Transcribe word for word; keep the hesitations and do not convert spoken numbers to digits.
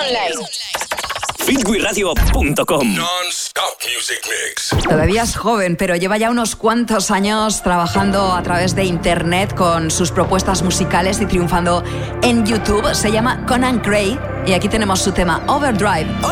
online. fit wi radio punto com. Non-stop music mix. Todavía es joven, pero lleva ya unos cuantos años trabajando a través de internet con sus propuestas musicales y triunfando en YouTube. Se llama Conan Gray y aquí tenemos su tema Overdrive.